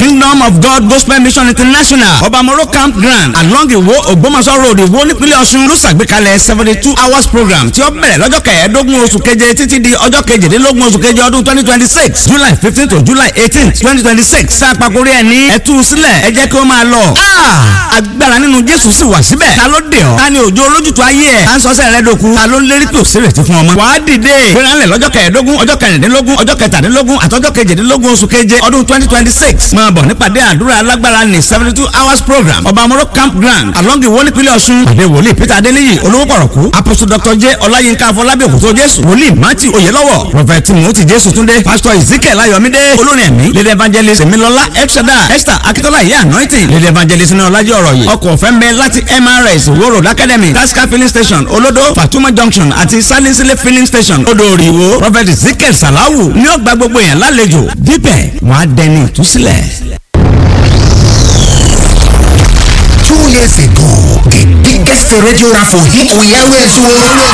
Kingdom of God Gospel Mission International Obamoro Campground along Iwo Ògbómọ̀ṣọ́ road Iwo nípínlẹ̀ Ọ̀ṣun ló ṣàgbékalẹ̀ 72 hours program tí ó bẹ̀rẹ̀ lọ́jọ́ kẹẹ̀ẹ́dógún oṣù keje títí di ọjọ́ kejìdínlógún oṣù keje ọdún 2026 July 15 to July 18 2026 sáàpàkórí ẹ̀ ní ẹ̀tú sílẹ̀ ẹ jẹ́ kí ó máa lọ. Agbára nínú Jésù sì wà síbẹ̀. Ta ló dé ọ? Ta ni òjò olójútu ayé ẹ̀? Ta ń sọ́sẹ̀ rẹ dòkú? Ta ló ń lérí pé òsèrè ti fún ọmọ? Wàá dìde. Gbéranlẹ̀ lọ́jọ́ kẹẹ̀ẹ́dógún ọjọ́ kẹrìndínlógún ọjọ́ kẹtàdínlógún àtọ́jọ́ kejìdínlógún oṣù keje ọdún 2026. Máa bọ̀ nípàdé àdúrà alágbára ní 72 hours program. Obamoro Campground along Iwo nípínlẹ̀ Ọ̀ṣun. Pàdé wòlíì Peter Adéníyì olówó pọ̀rọ̀kú. Apostle Dr. J. Ọláyínká Afọlábí Òkútó Jésù. Wòlíì Matthew Oyèlọ́wọ̀. Prophet Timothy Jésù Túndé. Pastor Ezekiel Ayọ̀mídé. Olórin ẹ̀mí. Lady Evangelist Emilọlá Elshada. Esther Akitola Ìyá Anointing. Lady Evangelist ní Ọlájọ́ ọ̀rọ̀ yìí. Ọkọ̀ ọ̀fẹ́ ń bẹ láti MRS Iwo Road Academy. Tasca filling station Olodo Fatuma Junction àti Salinsile filling station Odòòrì Ìwó. Prophet Ezekiel Salawu ní ó gba gbogbo èèyàn lálejò. Dípẹ̀ wọ́n á dẹni ìtúsílẹ̀. 2 years ago, the biggest radio raffle hit we always won.